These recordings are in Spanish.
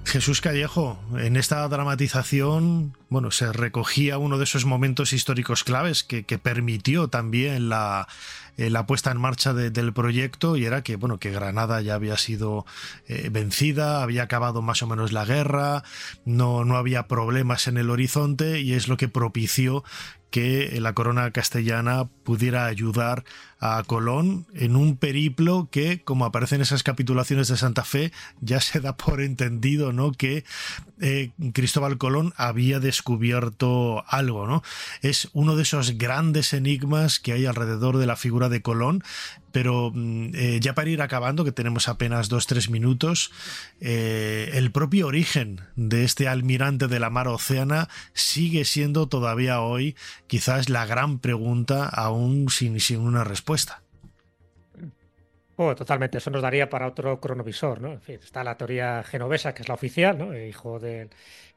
Jesús Callejo, en esta dramatización, bueno, se recogía uno de esos momentos históricos claves que permitió también la puesta en marcha del proyecto, y era que, bueno, que Granada ya había sido vencida, había acabado más o menos la guerra, no había problemas en el horizonte, y es lo que propició que la corona castellana pudiera ayudar a Colón en un periplo que, como aparece en esas capitulaciones de Santa Fe, ya se da por entendido, ¿no?, que Cristóbal Colón había descubierto algo, ¿no? Es uno de esos grandes enigmas que hay alrededor de la figura de Colón. Pero ya para ir acabando, que tenemos apenas 2-3 minutos, el propio origen de este almirante de la mar Océana sigue siendo todavía hoy quizás la gran pregunta, aún sin una respuesta. Oh, totalmente, eso nos daría para otro cronovisor, ¿no? En fin, está la teoría genovesa, que es la oficial, ¿no? Hijo de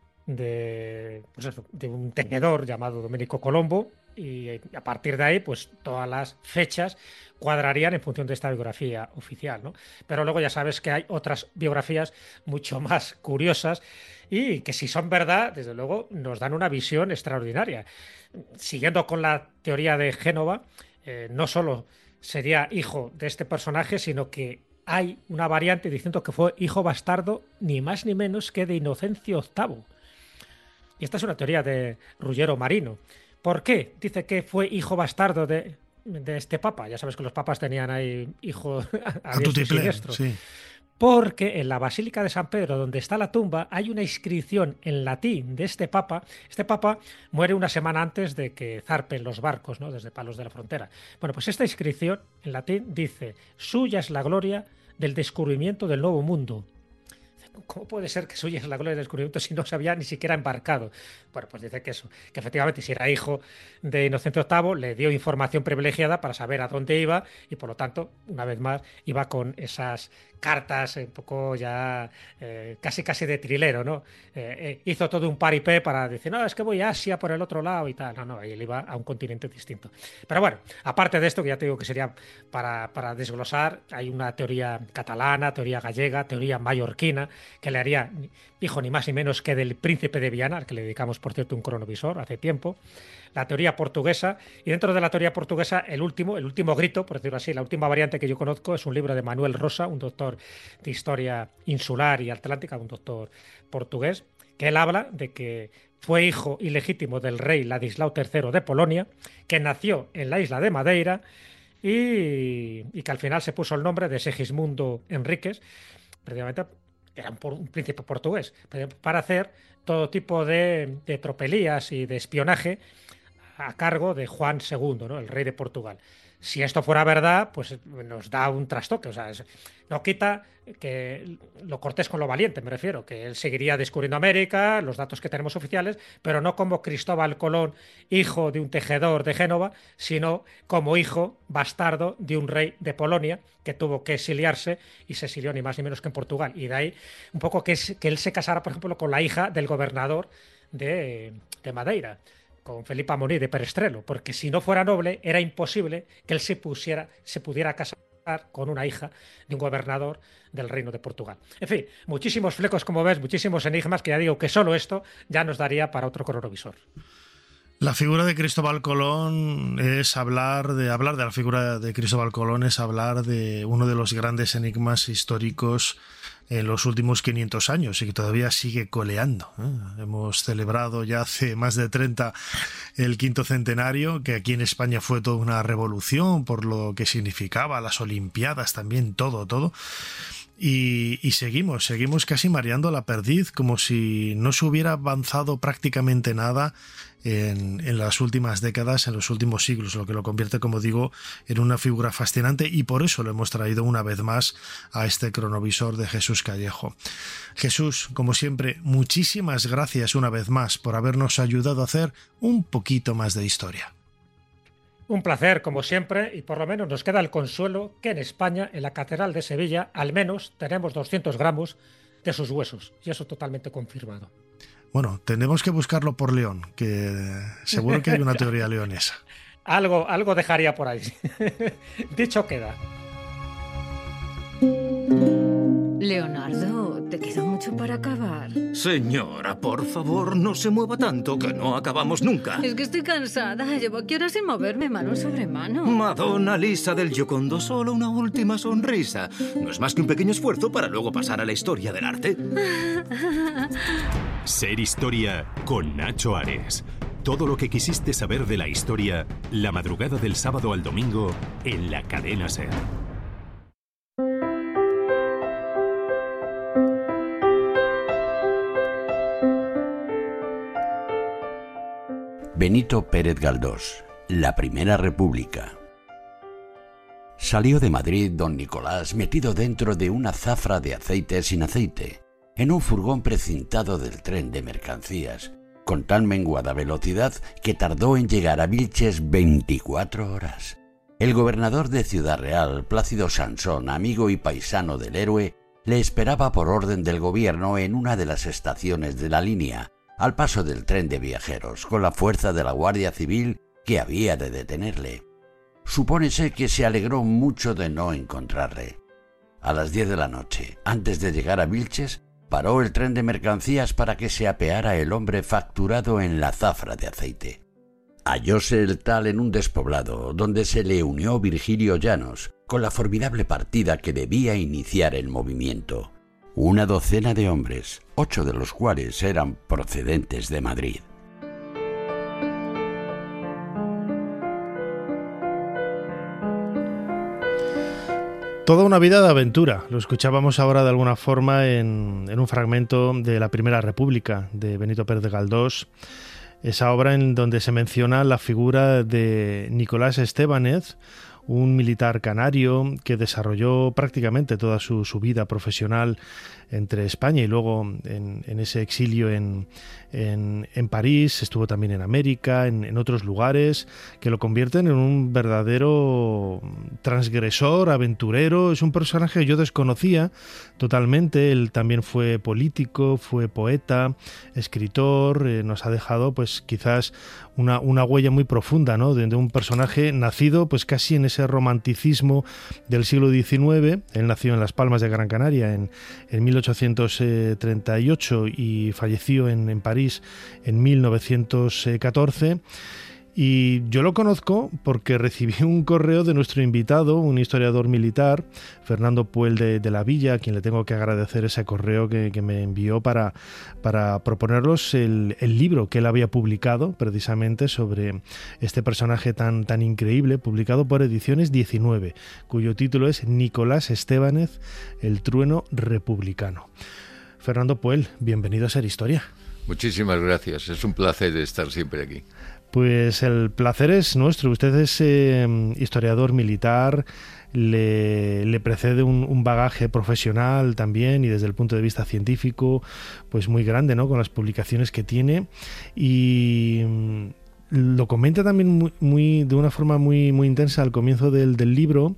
un tejedor llamado Domenico Colombo, y a partir de ahí, pues todas las fechas cuadrarían en función de esta biografía oficial, ¿no? Pero luego ya sabes que hay otras biografías mucho más curiosas y que, si son verdad, desde luego nos dan una visión extraordinaria. Siguiendo con la teoría de Génova, no solo sería hijo de este personaje, sino que hay una variante diciendo que fue hijo bastardo ni más ni menos que de Inocencio VIII. Y esta es una teoría de Ruggiero Marino. ¿Por qué? Dice que fue hijo bastardo de este papa. Ya sabes que los papas tenían ahí hijos a diestro y siniestro. Sí. Porque en la Basílica de San Pedro, donde está la tumba, hay una inscripción en latín de este papa. Este papa muere una semana antes de que zarpen los barcos, ¿no?, desde Palos de la Frontera. Bueno, pues esta inscripción en latín dice: suya es la gloria del descubrimiento del nuevo mundo. ¿Cómo puede ser que suya es la gloria del descubrimiento si no se había ni siquiera embarcado? Bueno, pues dice que eso, que efectivamente, si era hijo de Inocencio VIII, le dio información privilegiada para saber a dónde iba, y por lo tanto, una vez más, iba con esas cartas un poco ya casi de trilero, ¿no? Hizo todo un paripé para decir: no, es que voy a Asia por el otro lado y tal. No, él iba a un continente distinto. Pero bueno, aparte de esto, que ya te digo que sería para desglosar, hay una teoría catalana, teoría gallega, teoría mallorquina, que le haría hijo ni más ni menos que del príncipe de Viana, al que le dedicamos, por cierto, un cronovisor hace tiempo. La teoría portuguesa, y dentro de la teoría portuguesa, el último grito, por decirlo así, la última variante que yo conozco, es un libro de Manuel Rosa, un doctor de historia insular y atlántica, un doctor portugués, que él habla de que fue hijo ilegítimo del rey Ladislao III de Polonia, que nació en la isla de Madeira y que al final se puso el nombre de Segismundo Enríquez, precisamente era un príncipe portugués, para hacer todo tipo de tropelías y de espionaje a cargo de Juan II, ¿no?, el rey de Portugal. Si esto fuera verdad, pues nos da un trastoque. O sea, no quita que lo cortés con lo valiente, me refiero, que él seguiría descubriendo América, los datos que tenemos oficiales, pero no como Cristóbal Colón, hijo de un tejedor de Génova, sino como hijo bastardo de un rey de Polonia que tuvo que exiliarse, y se exilió ni más ni menos que en Portugal. Y de ahí un poco que él se casara, por ejemplo, con la hija del gobernador de Madeira, con Felipa Morí de Perestrelo, porque si no fuera noble era imposible que él se pudiera casar con una hija de un gobernador del Reino de Portugal. En fin, muchísimos flecos, como ves, muchísimos enigmas, que ya digo que solo esto ya nos daría para otro cronovisor. La figura de Cristóbal Colón es hablar de la figura de Cristóbal Colón es hablar de uno de los grandes enigmas históricos en los últimos 500 años y que todavía sigue coleando. Hemos celebrado ya hace más de 30 el quinto centenario, que aquí en España fue toda una revolución por lo que significaba, las Olimpiadas también, todo. Y seguimos casi mareando la perdiz, como si no se hubiera avanzado prácticamente nada en las últimas décadas, en los últimos siglos, lo que lo convierte, como digo, en una figura fascinante, y por eso lo hemos traído una vez más a este cronovisor de Jesús Callejo. Jesús, como siempre, muchísimas gracias una vez más por habernos ayudado a hacer un poquito más de historia. Un placer, como siempre, y por lo menos nos queda el consuelo que en España, en la Catedral de Sevilla, al menos tenemos 200 gramos de sus huesos, y eso totalmente confirmado. Bueno, tenemos que buscarlo por León, que seguro que hay una teoría leonesa. Algo dejaría por ahí. Dicho queda. Leonardo, te quedó muy mucho para acabar. Señora, por favor, no se mueva tanto, que no acabamos nunca. Es que estoy cansada. Llevo aquí horas sin moverme, mano sobre mano. Madonna Lisa del Giocondo, solo una última sonrisa. No es más que un pequeño esfuerzo para luego pasar a la historia del arte. Ser Historia con Nacho Ares. Todo lo que quisiste saber de la historia, la madrugada del sábado al domingo en la cadena SER. Benito Pérez Galdós, la Primera República. Salió de Madrid don Nicolás metido dentro de una zafra de aceite sin aceite, en un furgón precintado del tren de mercancías, con tan menguada velocidad que tardó en llegar a Vilches 24 horas. El gobernador de Ciudad Real, Plácido Sansón, amigo y paisano del héroe, le esperaba por orden del gobierno en una de las estaciones de la línea, al paso del tren de viajeros, con la fuerza de la Guardia Civil que había de detenerle. Supónese que se alegró mucho de no encontrarle. A las 10 de la noche, antes de llegar a Vilches, paró el tren de mercancías para que se apeara el hombre facturado en la zafra de aceite. Hallóse el tal en un despoblado, donde se le unió Virgilio Llanos, con la formidable partida que debía iniciar el movimiento. Una docena de hombres, 8 de los cuales eran procedentes de Madrid. Toda una vida de aventura. Lo escuchábamos ahora de alguna forma en un fragmento de La Primera República de Benito Pérez Galdós. Esa obra en donde se menciona la figura de Nicolás Estébanez, un militar canario que desarrolló prácticamente toda su vida profesional entre España y luego en ese exilio en París, estuvo también en América, en otros lugares, que lo convierten en un verdadero transgresor, aventurero. Es un personaje que yo desconocía totalmente. Él también fue político, fue poeta, escritor, nos ha dejado pues quizás una huella muy profunda, ¿no? De un personaje nacido pues casi en ese romanticismo del siglo XIX. Él nació en Las Palmas de Gran Canaria en 1838 y falleció en París en 1914. Y yo lo conozco porque recibí un correo de nuestro invitado, un historiador militar, Fernando Puel de la Villa, a quien le tengo que agradecer ese correo que me envió para proponerlos el libro que él había publicado precisamente sobre este personaje tan increíble, publicado por Ediciones 19, cuyo título es Nicolás Estébanez, el trueno republicano. Fernando Puel, bienvenido a Ser Historia. Muchísimas gracias, es un placer estar siempre aquí. Pues el placer es nuestro. Usted es historiador militar, le precede un bagaje profesional también y desde el punto de vista científico pues muy grande, ¿no? Con las publicaciones que tiene y lo comenta también de una forma muy intensa al comienzo del libro.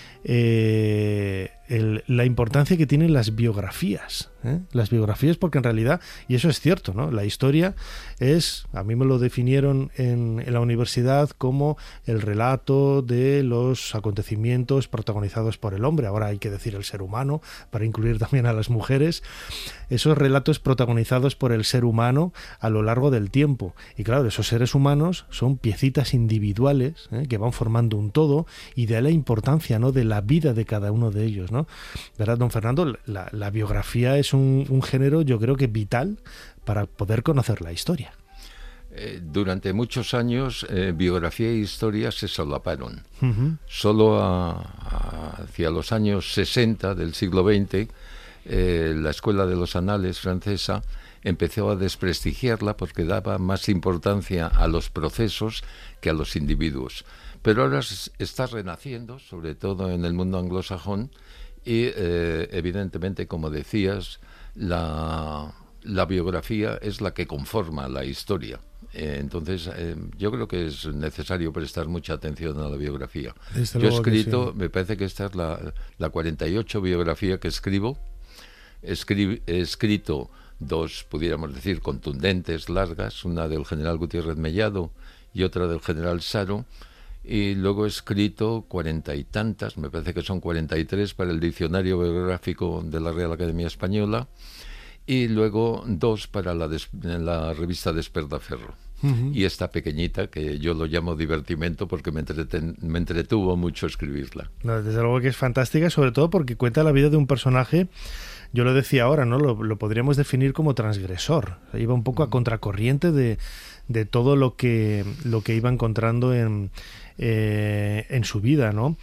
La importancia que tienen las biografías, las biografías, porque en realidad, y eso es cierto, ¿no? La historia es, a mí me lo definieron en la universidad como el relato de los acontecimientos protagonizados por el hombre, ahora hay que decir el ser humano, para incluir también a las mujeres, esos relatos protagonizados por el ser humano a lo largo del tiempo, y claro, esos seres humanos son piecitas individuales, que van formando un todo, y de ahí la importancia, ¿no? De la vida de cada uno de ellos, ¿no? ¿Verdad, don Fernando? La biografía es un género, yo creo que vital para poder conocer la historia. Durante muchos años, biografía e historia se solaparon. Uh-huh. Solo hacia los años 60 del siglo XX, la Escuela de los Anales francesa empezó a desprestigiarla porque daba más importancia a los procesos que a los individuos. Pero ahora está renaciendo, sobre todo en el mundo anglosajón, y evidentemente, como decías, la biografía es la que conforma la historia. Entonces, yo creo que es necesario prestar mucha atención a la biografía. Yo he escrito, sí. Me parece que esta es la 48 biografía que escribo. He escrito dos, pudiéramos decir, contundentes, largas, una del general Gutiérrez Mellado y otra del general Saro. Y luego he escrito 40 y tantas, me parece que son 43 para el diccionario biográfico de la Real Academia Española, y luego 2 para la revista Despertaferro. Y esta pequeñita, que yo lo llamo divertimento porque me entretuvo mucho escribirla. No, desde luego que es fantástica, sobre todo porque cuenta la vida de un personaje, yo lo decía ahora, ¿no? Lo podríamos definir como transgresor. Iba un poco a contracorriente de todo lo que iba encontrando en su vida, ¿no?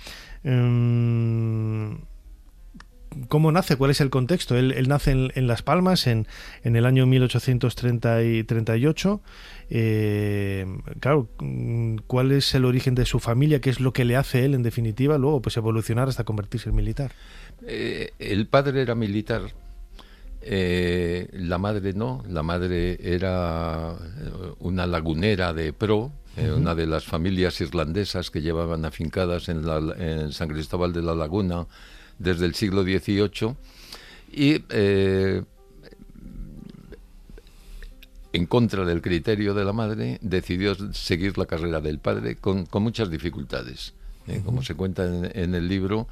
¿Cómo nace? ¿Cuál es el contexto? Él nace en Las Palmas en el año 1838. Claro, ¿cuál es el origen de su familia? ¿Qué es lo que le hace él, en definitiva, luego pues evolucionar hasta convertirse en militar? El padre era militar, la madre no. La madre era una lagunera de pro, una de las familias irlandesas que llevaban afincadas en San Cristóbal de la Laguna desde el siglo XVIII, y en contra del criterio de la madre decidió seguir la carrera del padre con muchas dificultades. Como se cuenta en el libro,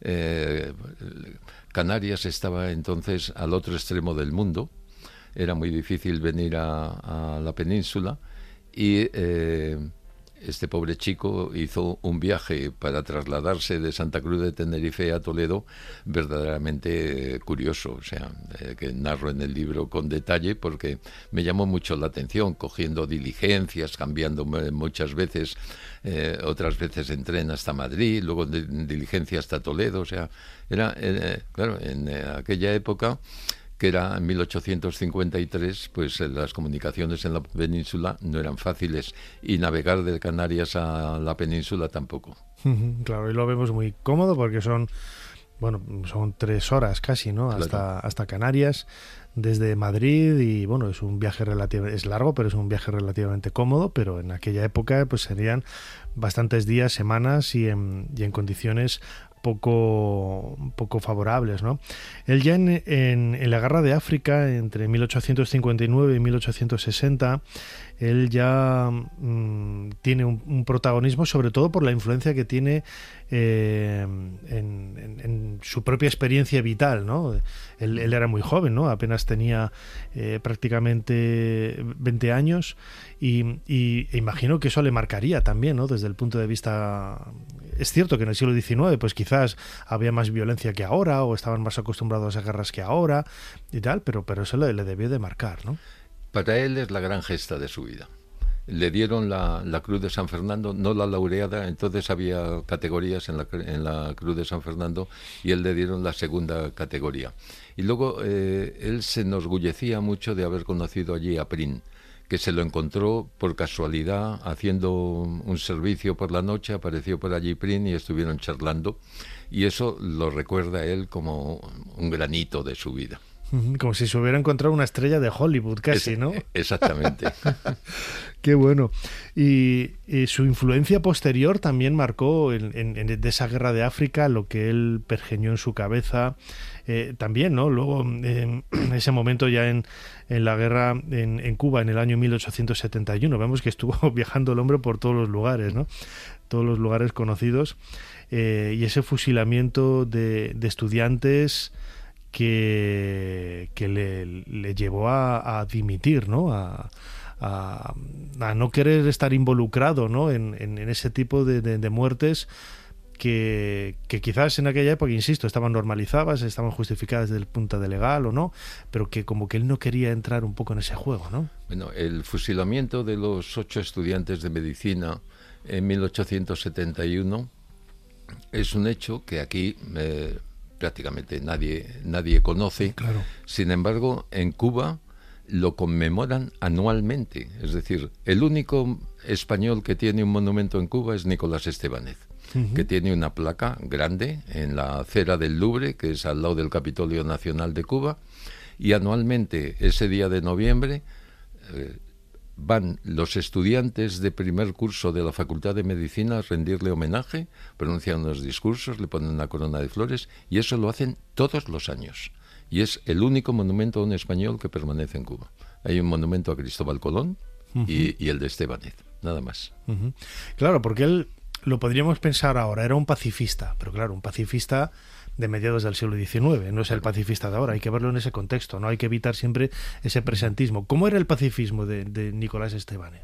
Canarias estaba entonces al otro extremo del mundo, era muy difícil venir a la península, y este pobre chico hizo un viaje para trasladarse de Santa Cruz de Tenerife a Toledo verdaderamente curioso, o sea, que narro en el libro con detalle porque me llamó mucho la atención, cogiendo diligencias, cambiando muchas veces, otras veces en tren hasta Madrid, luego en diligencia hasta Toledo, o sea, era, claro, en aquella época, que era en 1853, pues las comunicaciones en la península no eran fáciles, y navegar de Canarias a la península tampoco. Claro, y lo vemos muy cómodo porque son 3 horas casi, ¿no? Claro. Hasta Canarias, desde Madrid, y bueno, es un viaje es largo, pero es un viaje relativamente cómodo, pero en aquella época pues serían bastantes días, semanas, y en condiciones poco favorables, ¿no? Él ya en la Guerra de África, entre 1859 y 1860, él ya tiene un protagonismo, sobre todo por la influencia que tiene en su propia experiencia vital, ¿no? Él era muy joven, ¿no? Apenas tenía prácticamente 20 años, y imagino que eso le marcaría también, ¿no? Desde el punto de vista... Es cierto que en el siglo XIX pues quizás había más violencia que ahora, o estaban más acostumbrados a guerras que ahora y tal, pero eso le debió de marcar, ¿no? Para él es la gran gesta de su vida. Le dieron la Cruz de San Fernando, no la laureada, entonces había categorías en la Cruz de San Fernando, y él le dieron la segunda categoría. Y luego él se enorgullecía mucho de haber conocido allí a Prin, que se lo encontró por casualidad haciendo un servicio por la noche, apareció por allí Prin y estuvieron charlando, y eso lo recuerda él como un granito de su vida. Como si se hubiera encontrado una estrella de Hollywood casi, ¿no? Exactamente. Qué bueno. Y su influencia posterior también marcó de esa guerra de África lo que él pergeñó en su cabeza. También, ¿no? Luego, en ese momento ya en la guerra en Cuba, en el año 1871, vemos que estuvo viajando el hombre por todos los lugares, ¿no? Todos los lugares conocidos. Y ese fusilamiento de estudiantes que le llevó a dimitir, ¿no? A no querer estar involucrado, ¿no? en ese tipo de muertes que quizás en aquella época, insisto, estaban normalizadas, estaban justificadas desde el punto de legal o no, pero que como que él no quería entrar un poco en ese juego, ¿no? Bueno, el fusilamiento de los 8 estudiantes de medicina en 1871 es un hecho que aquí prácticamente nadie conoce. Claro. Sin embargo, en Cuba lo conmemoran anualmente. Es decir, el único español que tiene un monumento en Cuba es Nicolás Estebanez, que tiene una placa grande en la acera del Louvre, que es al lado del Capitolio Nacional de Cuba, y anualmente, ese día de noviembre, van los estudiantes de primer curso de la Facultad de Medicina a rendirle homenaje, pronuncian unos discursos, le ponen una corona de flores, y eso lo hacen todos los años. Y es el único monumento a un español que permanece en Cuba. Hay un monumento a Cristóbal Colón y el de Estebanez, nada más. Claro, porque él, lo podríamos pensar ahora, era un pacifista, pero claro, un pacifista de mediados del siglo XIX, no es el pacifista de ahora, hay que verlo en ese contexto, no hay que evitar siempre ese presentismo. ¿Cómo era el pacifismo de Nicolás Estébanez?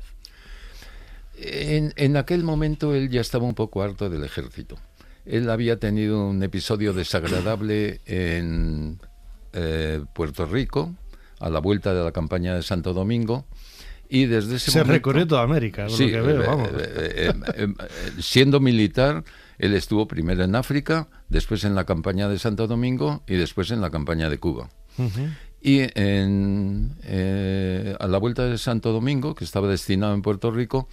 En aquel momento él ya estaba un poco harto del ejército. Él había tenido un episodio desagradable en Puerto Rico, a la vuelta de la campaña de Santo Domingo, y desde ese momento... Se recorrió toda América, por sí, lo que veo, vamos. Siendo militar, él estuvo primero en África, después en la campaña de Santo Domingo y después en la campaña de Cuba. Uh-huh. Y a la vuelta de Santo Domingo, que estaba destinado en Puerto Rico,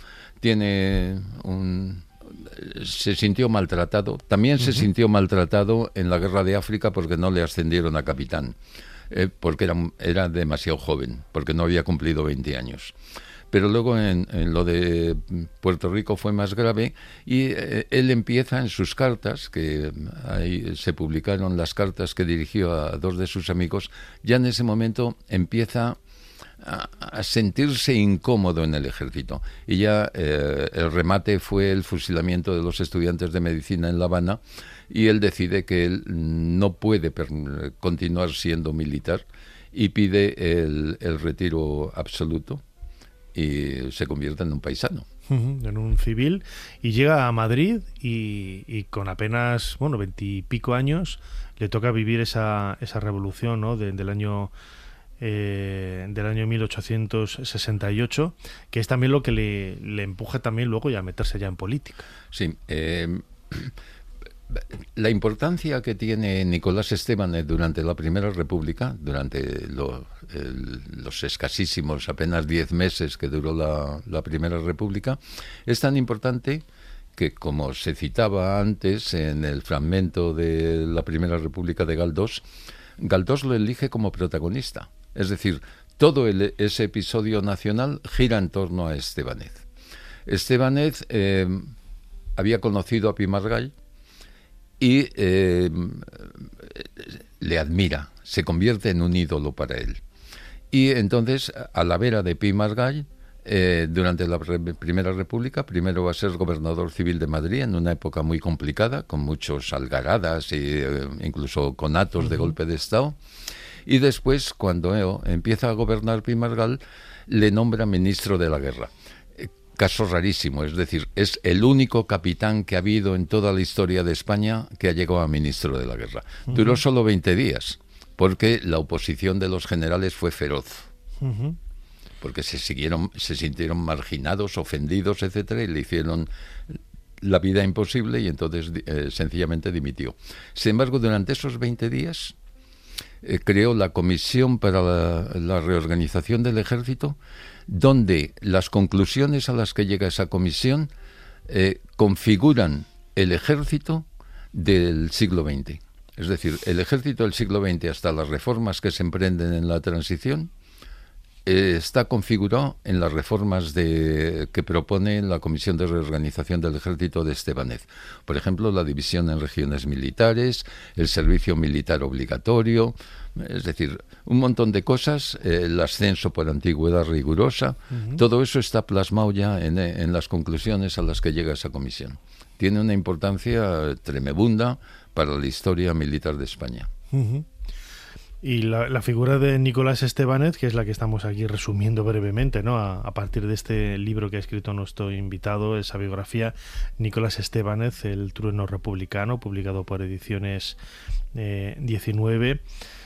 se sintió maltratado. También se sintió maltratado en la guerra de África porque no le ascendieron a capitán. Porque era demasiado joven, porque no había cumplido 20 años. Pero luego en lo de Puerto Rico fue más grave y él empieza en sus cartas, que ahí se publicaron las cartas que dirigió a dos de sus amigos, ya en ese momento empieza a sentirse incómodo en el ejército. Y ya el remate fue el fusilamiento de los estudiantes de medicina en La Habana, y él decide que él no puede continuar siendo militar y pide el retiro absoluto y se convierte en un paisano. En un civil, y llega a Madrid y con apenas 20 y pico años le toca vivir esa revolución, ¿no? del año 1868, que es también lo que le empuja también luego ya a meterse ya en política. Sí, la importancia que tiene Nicolás Estébanez durante la Primera República, durante los escasísimos apenas 10 meses que duró la Primera República, es tan importante que, como se citaba antes en el fragmento de la Primera República de Galdós lo elige como protagonista. Es decir, todo ese episodio nacional gira en torno a Estébanez. Estébanez había conocido a Pi Margall y le admira, se convierte en un ídolo para él. Y entonces, a la vera de Pi Margall, durante la Primera República, primero va a ser gobernador civil de Madrid en una época muy complicada, con muchos algaradas e incluso conatos de golpe de Estado. Y después, cuando empieza a gobernar Pi Margall, le nombra ministro de la guerra. Caso rarísimo, es decir, es el único capitán que ha habido en toda la historia de España que ha llegado a ministro de la guerra. Duró solo 20 días, porque la oposición de los generales fue feroz. Porque se sintieron marginados, ofendidos, etcétera, y le hicieron la vida imposible, y entonces sencillamente dimitió. Sin embargo, durante esos 20 días creó la Comisión para la Reorganización del Ejército, donde las conclusiones a las que llega esa comisión configuran el ejército del siglo XX. Es decir, el ejército del siglo XX, hasta las reformas que se emprenden en la transición, está configurado en las reformas que propone la Comisión de Reorganización del Ejército de Estébanez. Por ejemplo, la división en regiones militares, el servicio militar obligatorio, es decir, un montón de cosas, el ascenso por antigüedad rigurosa, todo eso está plasmado ya en las conclusiones a las que llega esa comisión. Tiene una importancia tremenda para la historia militar de España. Y la figura de Nicolás Estébanez, que es la que estamos aquí resumiendo brevemente, ¿no? A partir de este libro que ha escrito nuestro invitado, esa biografía, Nicolás Estébanez, El trueno republicano, publicado por Ediciones 19.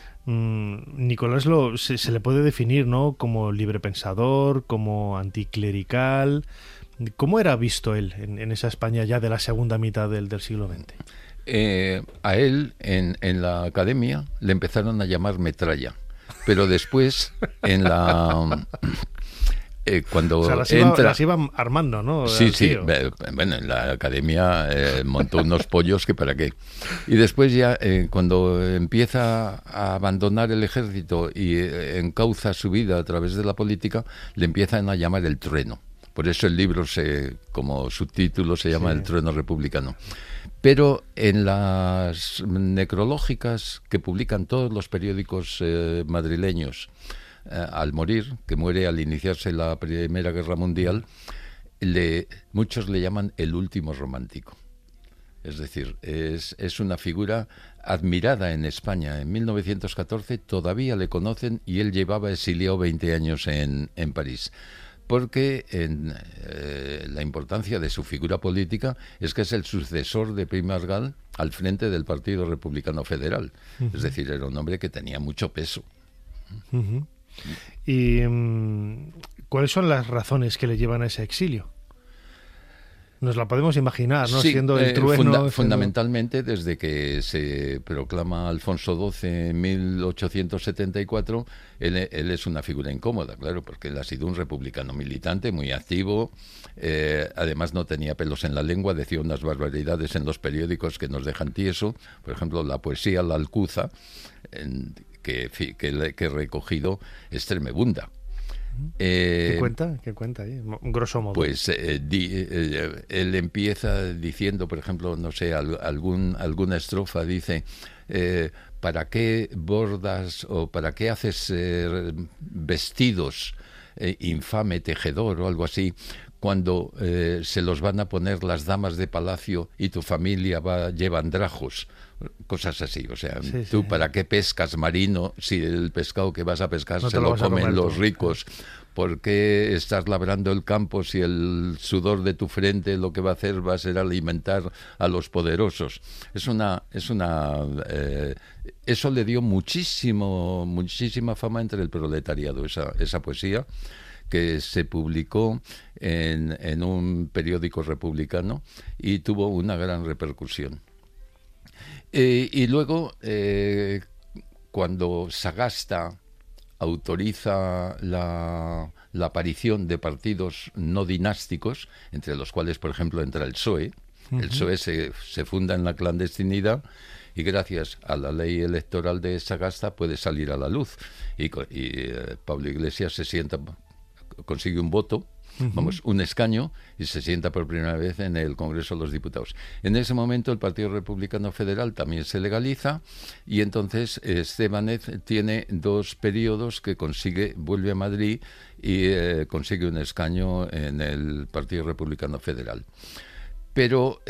Nicolás se le puede definir, ¿no?, como librepensador, como anticlerical. ¿Cómo era visto él en esa España ya de la segunda mitad del siglo XX? A él en la academia le empezaron a llamar metralla, pero después en la cuando las iban armando, ¿no? Sí, bueno, en la academia montó unos pollos que para qué. Y después ya cuando empieza a abandonar el ejército y encauza su vida a través de la política, le empiezan a llamar el trueno. Por eso el libro, como subtítulo, se llama El trueno republicano. Pero en las necrológicas que publican todos los periódicos madrileños, al morir, que muere al iniciarse la Primera Guerra Mundial, muchos le llaman el último romántico. Es decir, es una figura admirada en España. En 1914 todavía le conocen y él llevaba exiliado 20 años en París. Porque la importancia de su figura política es que es el sucesor de Prim Margall al frente del Partido Republicano Federal. Es decir, era un hombre que tenía mucho peso. ¿Y cuáles son las razones que le llevan a ese exilio? Nos la podemos imaginar, ¿no? Sí, siendo el trueno... fundamentalmente desde que se proclama Alfonso XII en 1874, él es una figura incómoda, claro, porque él ha sido un republicano militante, muy activo, además no tenía pelos en la lengua, decía unas barbaridades en los periódicos que nos dejan tieso, por ejemplo, la poesía La Alcuza, que he recogido, es tremebunda. ¿Qué cuenta ahí? Grosso modo. Pues él empieza diciendo, por ejemplo, no sé, alguna estrofa dice, ¿para qué bordas o para qué haces vestidos, infame tejedor o algo así, cuando se los van a poner las damas de palacio y tu familia lleva andrajos? Cosas así, o sea, tú ¿para qué pescas, marino, si el pescado que vas a pescar se lo comen los ricos? ¿Por qué estás labrando el campo si el sudor de tu frente lo que va a hacer va a ser alimentar a los poderosos? Eso le dio muchísima fama entre el proletariado, esa poesía, que se publicó en un periódico republicano y tuvo una gran repercusión. Y luego, cuando Sagasta autoriza la aparición de partidos no dinásticos, entre los cuales, por ejemplo, entra el PSOE. El PSOE se funda en la clandestinidad y gracias a la ley electoral de Sagasta puede salir a la luz. Y Pablo Iglesias consigue un voto, un escaño, y se sienta por primera vez en el Congreso de los Diputados. En ese momento el Partido Republicano Federal también se legaliza y entonces Estébanez tiene 2 periodos que vuelve a Madrid y consigue un escaño en el Partido Republicano Federal. Pero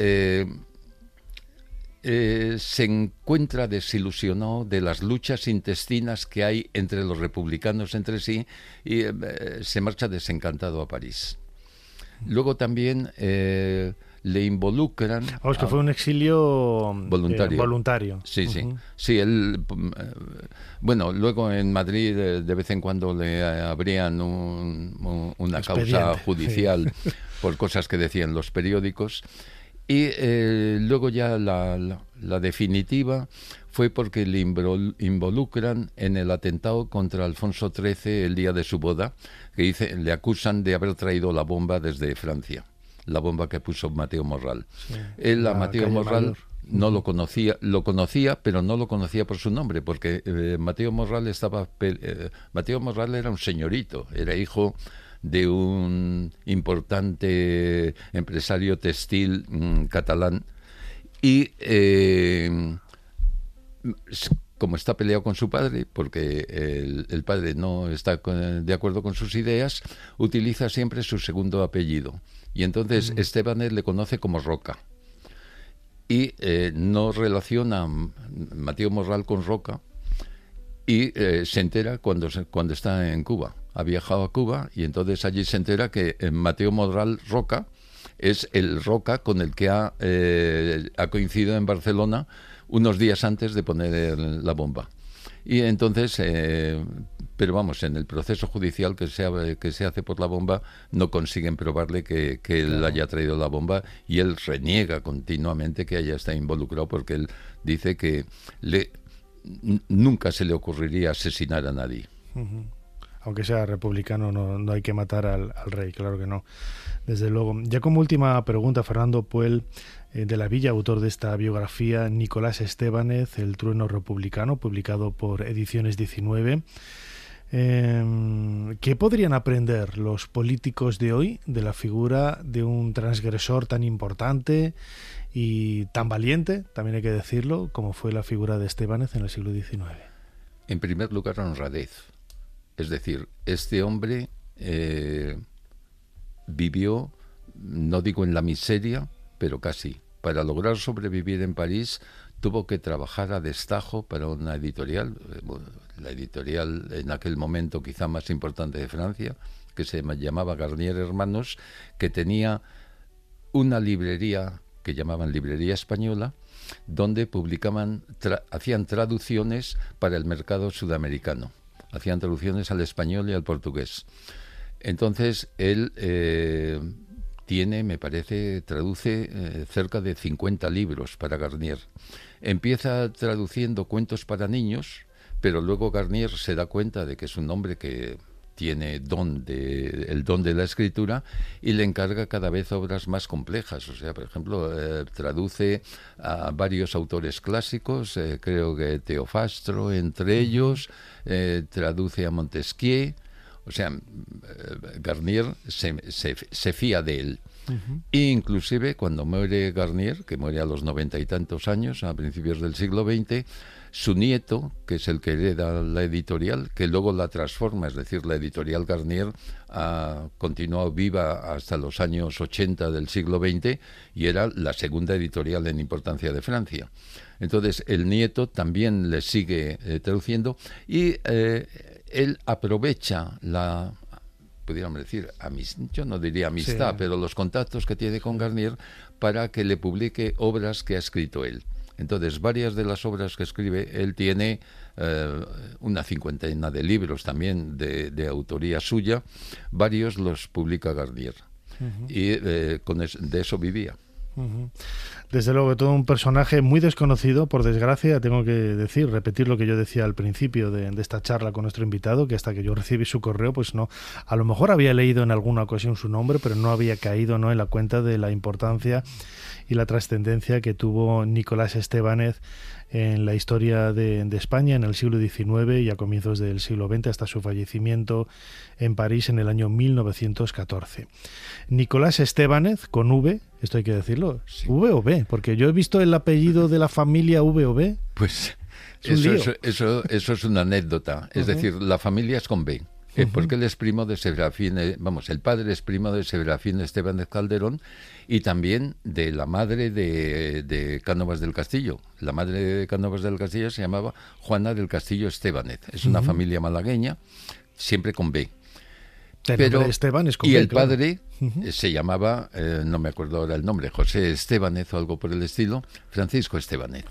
se encuentra desilusionado de las luchas intestinas que hay entre los republicanos entre sí y se marcha desencantado a París. Luego también le involucran... Vamos, que fue un exilio voluntario. Sí, sí. Sí, él... bueno, luego en Madrid de vez en cuando le abrían una causa judicial por cosas que decían los periódicos. Y luego ya la definitiva fue porque le involucran en el atentado contra Alfonso XIII el día de su boda, que le acusan de haber traído la bomba desde Francia, la bomba que puso Mateo Morral. Sí, él a Mateo Morral no lo conocía, pero no lo conocía por su nombre, porque Mateo Morral era un señorito, era hijo de un importante empresario textil catalán y como está peleado con su padre, porque el padre no está de acuerdo con sus ideas, utiliza siempre su segundo apellido y entonces Estébanez le conoce como Roca y no relaciona Mateo Morral con Roca y se entera cuando está en Cuba. Ha viajado a Cuba y entonces allí se entera que Mateo Morral Roca es el Roca con el que ha coincidido en Barcelona unos días antes de poner la bomba. Y entonces, pero vamos, en el proceso judicial que se hace por la bomba no consiguen probarle que él haya traído la bomba y él reniega continuamente que haya estado involucrado porque él dice que nunca se le ocurriría asesinar a nadie. Aunque sea republicano, no hay que matar al rey, claro que no, desde luego. Ya como última pregunta, Fernando Puel de la Villa, autor de esta biografía, Nicolás Estébanez, El trueno republicano, publicado por Ediciones 19. ¿Qué podrían aprender los políticos de hoy de la figura de un transgresor tan importante y tan valiente, también hay que decirlo, como fue la figura de Estébanez en el siglo XIX? En primer lugar, honradez. Es decir, este hombre vivió, no digo en la miseria, pero casi, para lograr sobrevivir en París, tuvo que trabajar a destajo para una editorial, la editorial en aquel momento quizá más importante de Francia, que se llamaba Garnier Hermanos, que tenía una librería que llamaban Librería Española, donde publicaban, hacían traducciones para el mercado sudamericano, hacían traducciones al español y al portugués. Entonces él tiene, me parece, traduce cerca de 50 libros para Garnier. Empieza traduciendo cuentos para niños, pero luego Garnier se da cuenta de que es un hombre que tiene el don de la escritura, y le encarga cada vez obras más complejas. O sea, por ejemplo, traduce a varios autores clásicos, creo que Teofastro entre ellos, traduce a Montesquieu. O sea, Garnier se fía de él. E inclusive cuando muere Garnier, que muere a los 90 y tantos años, a principios del siglo XX, su nieto, que es el que hereda la editorial, que luego la transforma, es decir, la editorial Garnier ha continuado viva hasta los años 80 del siglo XX y era la segunda editorial en importancia de Francia. Entonces el nieto también le sigue traduciendo, y él aprovecha la, pudiéramos decir, yo no diría amistad, pero los contactos que tiene con Garnier para que le publique obras que ha escrito él. Entonces, varias de las obras que escribe, él tiene una 50 de libros también de autoría suya, varios los publica Garnier. Y de eso vivía. Desde luego, todo un personaje muy desconocido, por desgracia, tengo que decir, repetir lo que yo decía al principio de esta charla con nuestro invitado, que hasta que yo recibí su correo, pues no, a lo mejor había leído en alguna ocasión su nombre, pero no había caído, ¿no?, en la cuenta de la importancia y la trascendencia que tuvo Nicolás Estébanez en la historia de España en el siglo XIX y a comienzos del siglo XX, hasta su fallecimiento en París en el año 1914. Nicolás Estébanez, con V, esto hay que decirlo, sí. ¿V o B? Porque yo he visto el apellido de la familia V o B. Pues eso es una anécdota. Es decir, la familia es con B. Porque él es primo de Serafín, el padre es primo de Serafín Estébanez Calderón, y también de la madre de Cánovas del Castillo. La madre de Cánovas del Castillo se llamaba Juana del Castillo Estébanez. Es una familia malagueña, siempre con B. Pero Esteban es con y B, el padre se llamaba, no me acuerdo ahora el nombre, José Estébanez o algo por el estilo, Francisco Estébanez.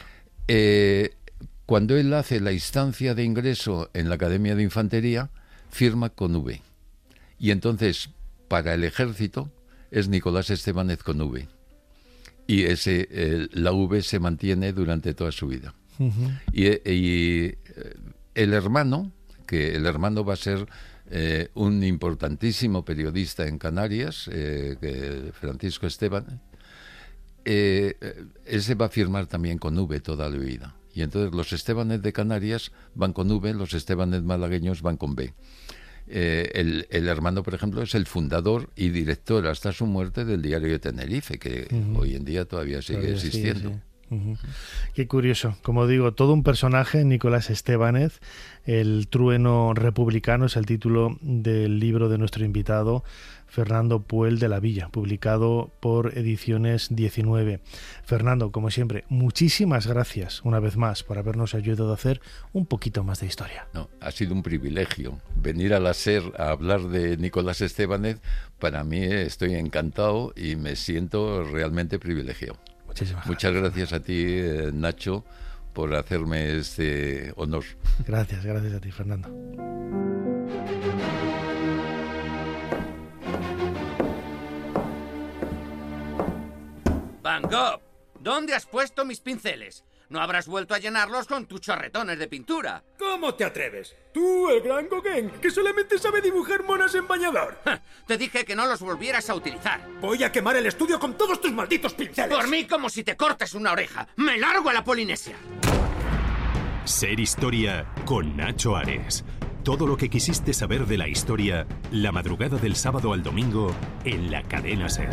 Cuando él hace la instancia de ingreso en la Academia de Infantería, firma con V. Y entonces, para el ejército, es Nicolás Estébanez con V. Y la V se mantiene durante toda su vida. Y el hermano va a ser un importantísimo periodista en Canarias, Francisco Estébanez, ese va a firmar también con V toda la vida. Y entonces los Estébanez de Canarias van con V, los Estébanez malagueños van con B. El hermano, por ejemplo, es el fundador y director hasta su muerte del Diario de Tenerife, que hoy en día todavía sigue existiendo. Sí. Qué curioso. Como digo, todo un personaje, Nicolás Estébanez. El trueno republicano es el título del libro de nuestro invitado, Fernando Puel de la Villa, publicado por Ediciones 19. Fernando, como siempre, muchísimas gracias una vez más por habernos ayudado a hacer un poquito más de historia. No, ha sido un privilegio venir a la SER a hablar de Nicolás Estébanez. Para mí estoy encantado y me siento realmente privilegiado. Muchas gracias a ti, Nacho, por hacerme este honor. Gracias a ti, Fernando. Van Gogh, ¿dónde has puesto mis pinceles? No habrás vuelto a llenarlos con tus chorretones de pintura. ¿Cómo te atreves? Tú, el gran Gauguin, que solamente sabe dibujar monas en bañador. Te dije que no los volvieras a utilizar. Voy a quemar el estudio con todos tus malditos pinceles. Por mí como si te cortes una oreja. ¡Me largo a la Polinesia! Ser Historia con Nacho Ares. Todo lo que quisiste saber de la historia, la madrugada del sábado al domingo en la cadena SER.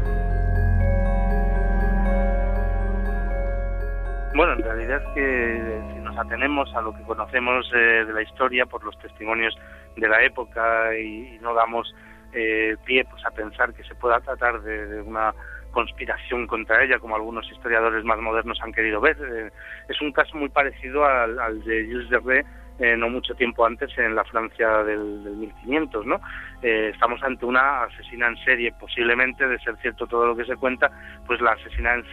Bueno, en realidad es que si nos atenemos a lo que conocemos de la historia por los testimonios de la época y no damos pie pues a pensar que se pueda tratar de una conspiración contra ella, como algunos historiadores más modernos han querido ver. Es un caso muy parecido al de Gilles de Rais, no mucho tiempo antes, en la Francia del 1500, ¿no? Estamos ante una asesina en serie, posiblemente, de ser cierto todo lo que se cuenta, pues la asesina en